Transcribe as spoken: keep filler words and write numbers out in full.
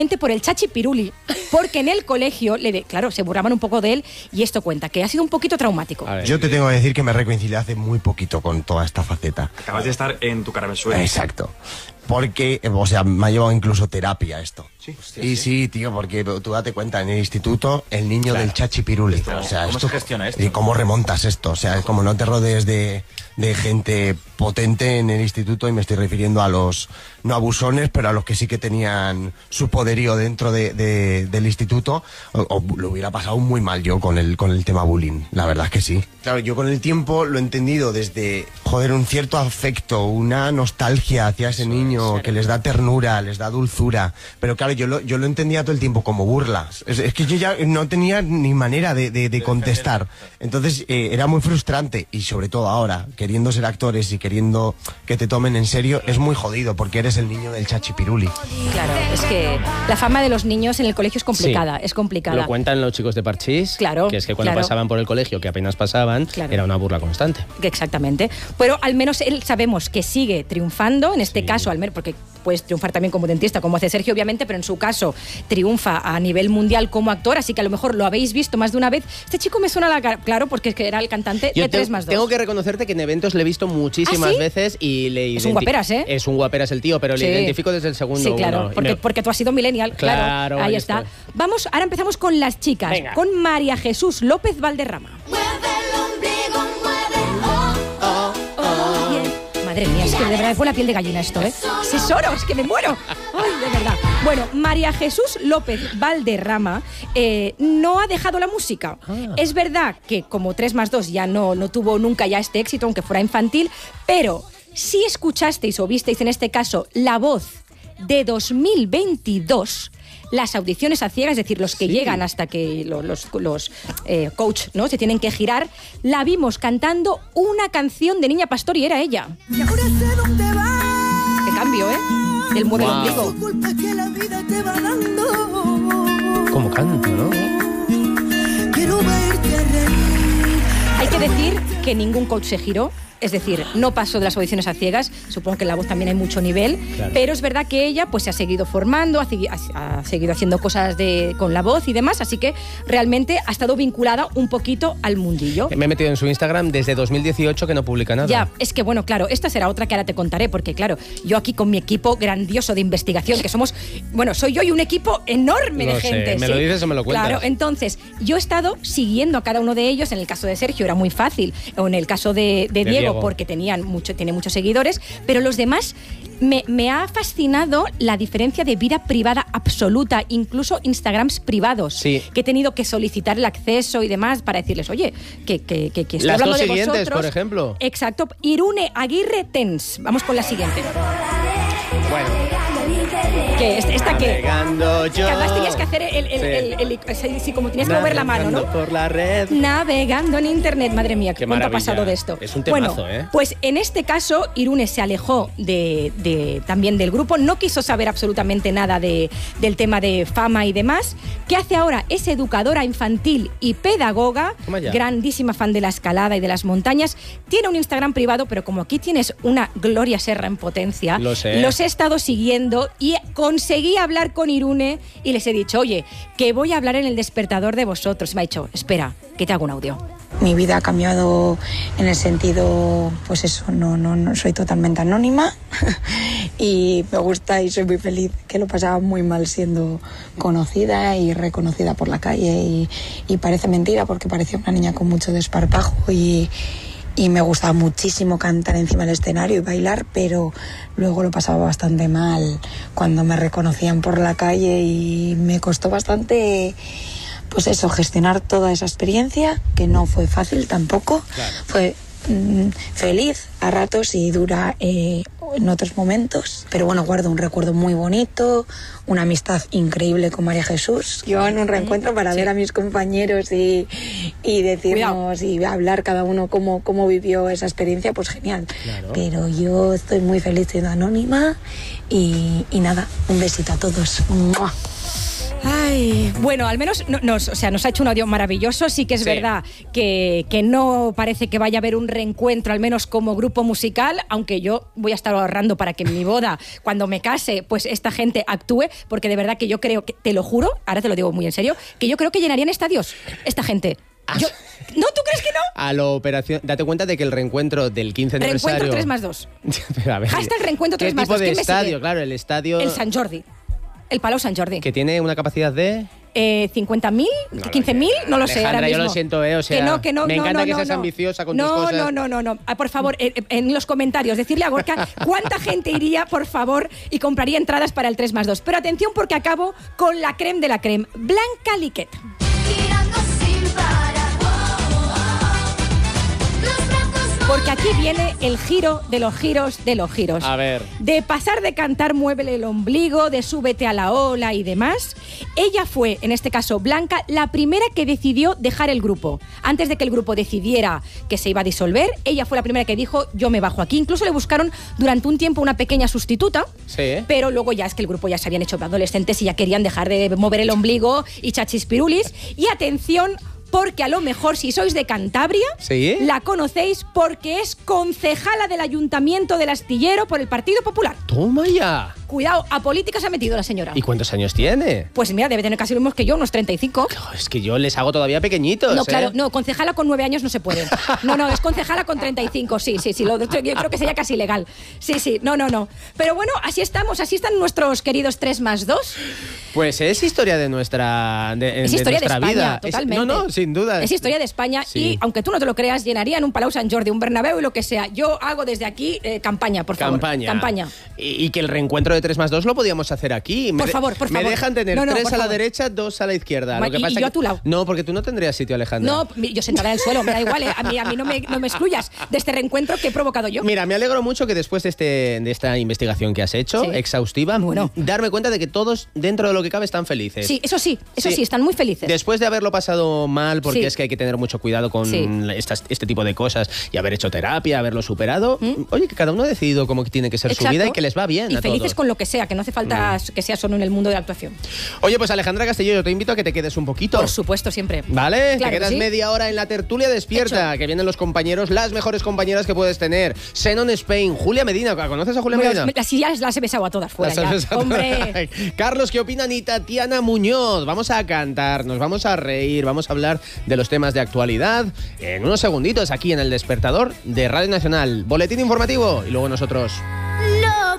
por el Chachi Piruli, porque en el colegio, le de, claro, se burlaban un poco de él y esto cuenta, que ha sido un poquito traumático. Yo te tengo que decir que me reconcilié hace muy poquito con toda esta faceta. Acabas de estar en tu cara me suena. Exacto. Porque, o sea, me ha llevado incluso terapia esto. Sí, hostia, y sí. sí, tío, porque tú date cuenta, en el instituto, el niño Claro. del Chachi Piruli. Esto, o sea, ¿cómo esto, se gestiona esto? ¿Y cómo remontas esto? O sea, como no te rodees de, de gente potente en el instituto, y me estoy refiriendo a los no abusones, pero a los que sí que tenían su poderío dentro de, de, del instituto, o, o lo hubiera pasado muy mal yo con el, con el tema bullying. La verdad es que sí. Claro, yo con el tiempo lo he entendido desde, joder, un cierto afecto, una nostalgia hacia ese niño que les da ternura, les da dulzura. Pero claro, yo lo, yo lo entendía todo el tiempo como burlas. Es, es que yo ya no tenía ni manera de, de, de contestar. Entonces eh, era muy frustrante, y sobre todo ahora, queriendo ser actores y queriendo que te tomen en serio, es muy jodido porque eres el niño del Chachi Piruli. Claro, es que la fama de los niños en el colegio es complicada, Sí. es complicada. Lo cuentan los chicos de Parchís, Claro, que es que cuando claro. pasaban por el colegio, que apenas pasaban, Claro. era una burla constante. Exactamente. Pero al menos él sabemos que sigue triunfando, en este Sí. caso, al menos, porque puedes triunfar también como dentista, como hace Sergio, obviamente, pero en su caso triunfa a nivel mundial como actor, así que a lo mejor lo habéis visto más de una vez. Este chico me suena a la cara, claro, porque es que era el cantante Yo de te- tres más dos. tengo que reconocerte que en eventos le he visto muchísimas ¿Ah, sí? veces y le Es un identi- guaperas, ¿eh? Es un guaperas el tío, pero Sí. le identifico desde el segundo Sí, claro, uno. Y porque, me- porque tú has sido millennial, claro, Claro, ahí ahí está. estoy. Vamos, ahora empezamos con las chicas, Venga. con María Jesús López Valderrama. Madre mía, es que de verdad me pone la piel de gallina esto, ¿eh? ¡Tesoro! ¡Es que me muero! ¡Ay, de verdad! Bueno, María Jesús López Valderrama eh, no ha dejado la música. Ah. Es verdad que como tres más dos ya no, no tuvo nunca ya este éxito, aunque fuera infantil, pero si escuchasteis o visteis en este caso La Voz de dos mil veintidós, las audiciones a ciegas, es decir, los que Sí. llegan hasta que los, los, los eh, coach, ¿no?, se tienen que girar, la vimos cantando una canción de Niña Pastor y era ella. Y ahora sé dónde vas. Qué cambio, ¿eh? Del mueve Wow. el ombligo. Tu culpa es que la vida te va dando. Como canto, ¿no? Quiero verte reír. Hay que decir que ningún coach se giró. Es decir, no pasó de las audiciones a ciegas, supongo que en La Voz también hay mucho nivel, Claro. pero es verdad que ella pues se ha seguido formando, ha, segui- ha- ha seguido haciendo cosas de, con La Voz y demás, así que realmente ha estado vinculada un poquito al mundillo. Me he metido en su Instagram desde dos mil dieciocho que no publica nada. Ya, es que bueno, claro, esta será otra que ahora te contaré, porque claro, yo aquí con mi equipo grandioso de investigación, que somos, bueno, soy yo y un equipo enorme Lo de sé, gente. ¿me ¿sí? lo dices o me lo cuentas? Claro, entonces, yo he estado siguiendo a cada uno de ellos, en el caso de Sergio era muy fácil, o en el caso de, de De Diego, Diego. porque tenían mucho, tiene muchos seguidores, pero los demás me, me ha fascinado la diferencia de vida privada absoluta, incluso Instagrams privados, Sí. que he tenido que solicitar el acceso y demás para decirles, oye, que, que, que, que estoy Las hablando dos de siguientes, vosotros. por ejemplo. Exacto. Irune Aguirre Tens. Vamos con la siguiente. Bueno. ¿Qué? ¿Esta, esta qué? Navegando yo. Que además tenías que hacer el... el, Sí. el, el- el- sí, como tenías que mover la mano, ¿no? Navegando por la red. Navegando en internet, madre mía, Qué ¿cuánto ha maravilla. pasado de esto? Es un temazo, bueno, ¿eh? pues en este caso, Irune se alejó de, de- también del grupo, no quiso saber absolutamente nada de, del tema de fama y demás. ¿Qué hace ahora? Es educadora infantil y pedagoga, Toma ya. grandísima fan de la escalada y de las montañas. Tiene un Instagram privado, pero como aquí tienes una Gloria Serra en potencia, Lo sé. los he estado siguiendo y conseguí hablar con Irune y les he dicho, oye, que voy a hablar en el despertador de vosotros. Y me ha dicho, espera, que te hago un audio. Mi vida ha cambiado en el sentido, pues eso, no, no, no soy totalmente anónima y me gusta y soy muy feliz, que lo pasaba muy mal siendo conocida y reconocida por la calle y, y parece mentira porque parecía una niña con mucho desparpajo y, y me gustaba muchísimo cantar encima del escenario y bailar, pero luego lo pasaba bastante mal cuando me reconocían por la calle y me costó bastante... Pues eso, gestionar toda esa experiencia, que no fue fácil tampoco. Claro. Fue mm, feliz a ratos y dura eh, en otros momentos. Pero bueno, guardo un recuerdo muy bonito, una amistad increíble con María Jesús. Yo en un reencuentro para Sí. ver a mis compañeros y, y decirnos y hablar cada uno cómo, cómo vivió esa experiencia, pues genial. Claro. Pero yo estoy muy feliz siendo anónima y, y nada, un besito a todos. ¡Mua! Ay, bueno, al menos no, nos, o sea, nos ha hecho un audio maravilloso. Sí que es Sí. verdad que, que no parece que vaya a haber un reencuentro, al menos como grupo musical, aunque yo voy a estar ahorrando para que en mi boda, cuando me case, pues esta gente actúe, porque de verdad que yo creo que, te lo juro, ahora te lo digo muy en serio, que yo creo que llenarían estadios esta gente. Yo, ¿no? ¿Tú crees que no? A la operación... Date cuenta de que el reencuentro del quince aniversario... Reencuentro tres más dos. Pero a ver, Hashtag reencuentro tres más ¿Qué tipo dos? de ¿Quién me estadio? sigue? Claro, el estadio... El Sant Jordi. El Palau Sant Jordi. Que tiene una capacidad de... Eh, ¿cincuenta mil? ¿quince mil? No lo sé. Alejandra, ahora yo mismo. lo siento, eh, o sea, que no, que no, me no, encanta no, que no, seas no. ambiciosa con no, tus cosas. No, no, no, no. Ah, por favor, eh, eh, en los comentarios, decirle a Gorka cuánta gente iría, por favor, y compraría entradas para el tres más dos. Pero atención, porque acabo con la creme de la creme. Blanca Liquet. Girando sin parar. Los brazos Porque aquí viene el giro de los giros de los giros. A ver. De pasar de cantar Muévele el ombligo, de Súbete a la ola y demás, ella fue, en este caso Blanca, la primera que decidió dejar el grupo. Antes de que el grupo decidiera que se iba a disolver, ella fue la primera que dijo, yo me bajo aquí. Incluso le buscaron durante un tiempo una pequeña sustituta, Sí. pero luego ya es que el grupo ya se habían hecho adolescentes y ya querían dejar de mover el ombligo y chachispirulis. Y atención, porque a lo mejor si sois de Cantabria, ¿Sí? la conocéis porque es concejala del Ayuntamiento del Astillero por el Partido Popular. ¡Toma ya! Cuidado, a política se ha metido la señora. ¿Y cuántos años tiene? Pues mira, debe tener casi lo mismo que yo, unos treinta y cinco. Es que yo les hago todavía pequeñitos, No, ¿eh? claro, no, concejala con nueve años no se puede. No, no, es concejala con treinta y cinco, sí, sí, sí, lo, yo creo que sería casi legal. Sí, sí, no, no, no. Pero bueno, así estamos, así están nuestros queridos tres más dos. Pues es historia de nuestra de, Es de historia de nuestra España, vida. Es- totalmente. no, no, sin duda. Es historia de España Sí. y, aunque tú no te lo creas, llenarían un Palau Sant Jordi, un Bernabéu y lo que sea. Yo hago desde aquí eh, campaña, por favor. Campaña. Campaña. Y, y que el reencuentro de tres más dos lo podíamos hacer aquí. Me Por de- favor, por Me favor. dejan tener No, no, tres por a la favor. derecha, dos a la izquierda. Ma- Lo que y- pasa y que- yo a tu lado. No, porque tú no tendrías sitio, Alejandra. No, mi- yo sentada en el suelo, me da igual, ¿eh? a mí, a mí no, me, no me excluyas de este reencuentro que he provocado yo. Mira, me alegro mucho que después de, este, de esta investigación que has hecho, Sí. exhaustiva, Bueno. darme cuenta de que todos, dentro de lo que cabe, están felices. Sí, eso sí, eso sí, Sí. están muy felices. Después de haberlo pasado mal, porque Sí. es que hay que tener mucho cuidado con Sí. estas- este tipo de cosas y haber hecho terapia, haberlo superado, oye, que cada uno ha decidido cómo tiene que ser su ¿Mm? Exacto. vida y que les va bien Y a felices todos. Mm. con lo que sea, que no hace falta que sea solo en el mundo de la actuación. Oye, pues Alejandra Castelló, yo te invito a que te quedes un poquito. Por supuesto, siempre. ¿Vale? Claro te que quedas sí. media hora en la tertulia despierta, Hecho. que vienen los compañeros, las mejores compañeras que puedes tener. Xenon Spain, Julia Medina, ¿conoces a Julia Medina? Bueno, así ya las he besado a todas fuera. Las has ya. besado. Hombre, Carlos, ¿qué opinan? Y Tatiana Muñoz. Vamos a cantar, nos vamos a reír, vamos a hablar de los temas de actualidad en unos segunditos aquí en El Despertador de Radio Nacional. Boletín informativo y luego nosotros.